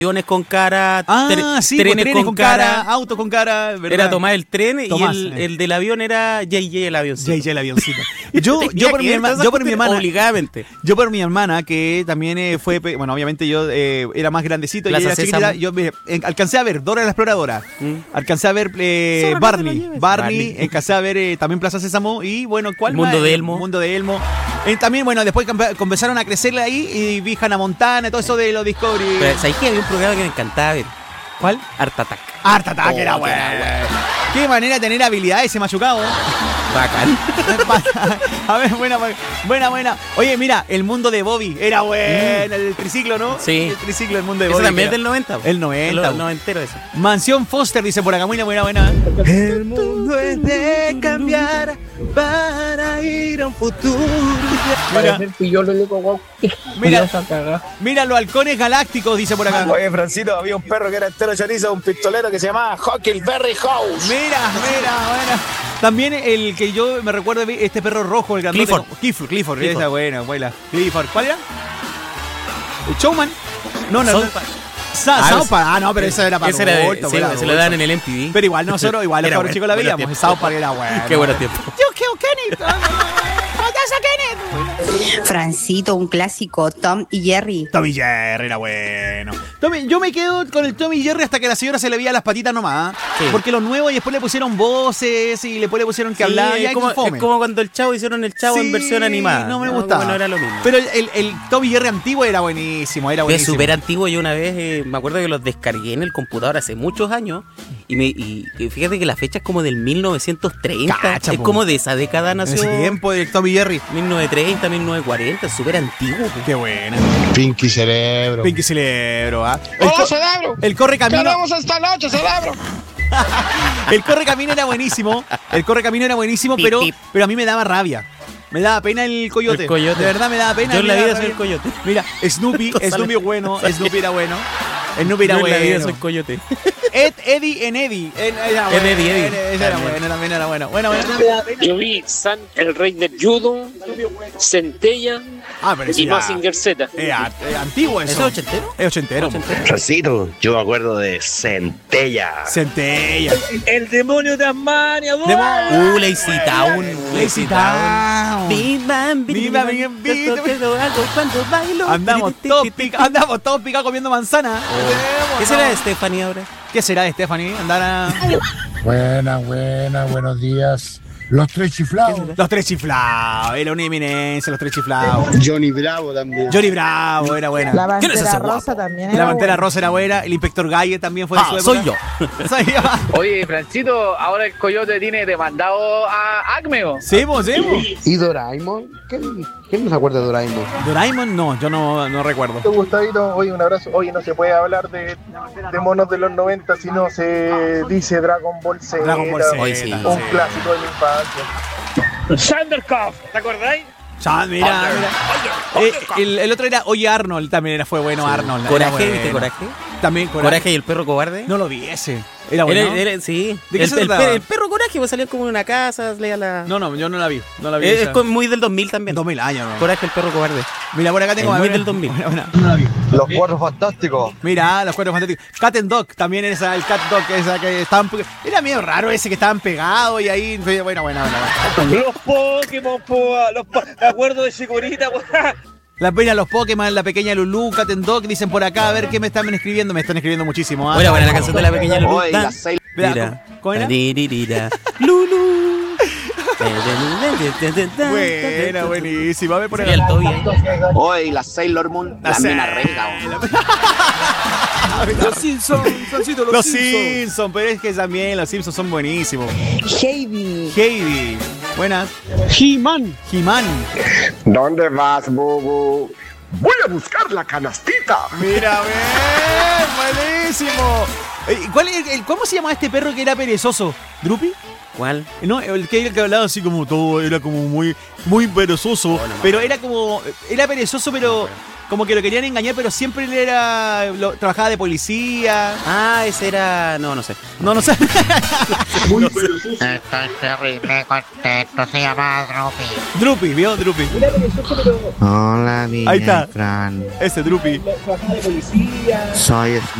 aviones con cara, sí, trenes con cara, autos con cara, ¿verdad? Era Tomás el tren Tomás, y el del avión era JJ el avioncito. JJ el avioncito. Yo por mi hermana, obligadamente. Yo por mi hermana, que también fue, bueno, obviamente yo era más grandecito y ella era chiquita, yo alcancé a ver Dora la Exploradora, alcancé a ver Barney, alcancé a ver también Plaza Sésamo y bueno, ¿cuál más? Mundo de Elmo. También, bueno, después comenzaron a crecer ahí y vi Hannah Montana, todo eso de los Discovery. Pero, ¿sabes qué? Había un programa que me encantaba ver. ¿Cuál? Art Attack. Art Attack era bueno. Qué manera de tener habilidades ese machucado. Bacán. A ver, buena. Oye, mira, el mundo de Bobby era bueno, el triciclo, ¿no? Sí. El triciclo, el mundo de Bobby. Eso también es del 90. El 90. El noventero eso. Mansión Foster, dice por acá, buena. El mundo es de cambiar para ir a un futuro. Mira los halcones galácticos, dice por acá. Oye, Francito, había un perro que era entero chorizo, un pistolero que se llamaba Huckleberry House. Mira. También el que yo me recuerdo, este perro rojo, el grandote. Clifford. Esa buena, abuela. Clifford. ¿Cuál era? ¿El Showman? No. South Park. No, pero esa era para adultos. Sí, se lo dan en el MTV. Pero igual nosotros, los cabros chicos la veíamos. South Park era bueno. Qué bueno tiempo. Yo quiero Kenny. Francito, un clásico, Tom y Jerry. Tom y Jerry era bueno. Yo me quedo con el Tom y Jerry hasta que a la señora se le veía las patitas nomás. Sí. Porque los nuevos y después le pusieron voces y después le pusieron que hablar. Es como cuando el Chavo hicieron el Chavo en versión animada. No me gustaba. No era lo mismo. Pero el Tom y Jerry antiguo era buenísimo. Es súper antiguo. Yo una vez me acuerdo que los descargué en el computador hace muchos años. Y fíjate que la fecha es como del 1930. Cacha, es como de esa década nació. En ese tiempo del Tom y Jerry. 1930, 1940, súper antiguo. Qué buena. Pinky Cerebro. ¿Ah? ¡Hola, Cerebro! El Corre Camino. ¡Queremos esta noche, Cerebro! El Corre Camino era buenísimo. Pero a mí me daba rabia. Me daba pena el coyote. De verdad me daba pena. Yo en la vida soy el coyote. Mira, Snoopy es bueno. Snoopy era bueno. Yo en la vida soy coyote. Eddie. Esa era buena, también era buena. Buena. Yo vi San, el rey del judo, Centella y Mazinger Z. Antiguo eso. ¿Es ochentero? Es ochentero. Francito, yo me acuerdo de Centella. El demonio de Tasmania. Lazy Town. Viva. Andamos todos picados comiendo manzana. ¿Qué será de Stephanie ahora? ¿Qué será de Stephanie? Buena, buenos días. Los tres chiflados. Era una eminencia, los tres chiflados. Johnny Bravo también. Era buena. La Pantera Rosa también era La Pantera Rosa era buena. El Inspector Galle también fue de su época. Soy yo. Oye, Francito, ahora el coyote tiene demandado a Acmeo. Sí. ¿Y Doraemon? ¿Quién no se acuerda de Doraemon? Doraemon no, yo no recuerdo. Gustavito, oye, un abrazo. Oye, no se puede hablar de monos de los 90 si no se dice Dragon Ball Z. Un clásico de mi infancia. Thundercoff, ¿te acordáis? Mira. El otro era Oye Arnold, también fue bueno Arnold. Coraje, ¿viste Coraje? También Coraje y el perro cobarde. No lo vi ese. Era bueno. Sí. ¿De qué se trataba? El perro Coraje va a salir como en una casa, leía la... No, yo no la vi. Es muy del 2000 también. 2000 años, ¿no? Coraje, el perro cobarde. Mira, por acá tengo... muy del 2000. No la vi. Los Cuatro Fantásticos. Mira, los Cuatro Fantásticos. Cat and Dog, también el Cat Dog, esa que estaban... Era medio raro ese que estaban pegados y ahí... Bueno. Los Pokémon, me acuerdo de ese gorita, La pena, los Pokémon, la pequeña Lulú, Cat and Dog, dicen por acá, a ver qué me están escribiendo. Me están escribiendo muchísimo. Buena la canción de la pequeña Lulú. Mira, ¿cómo era? Lulú. Buenísima. A ver por acá. Oye, la Sailor Moon, la mina renga. Los Simpsons, Los Simpsons, pero es que también los Simpsons son buenísimos. Heidi. Buenas. He-Man. ¿Dónde vas, Bobo? Voy a buscar la canastita. Mira, buenísimo. ¿Cómo se llama este perro que era perezoso? ¿Drupi? ¿Cuál? No, el que hablaba así como todo, era como muy perezoso. Pero era perezoso, pero como que lo querían engañar, pero siempre él trabajaba de policía. Ah, ese era... No sé. No sé. Estoy terrible contento, se llama Drupi. Drupi, ¿vio? Drupi. Hola, niña. Ahí está. Fran. Ese Drupi. Soy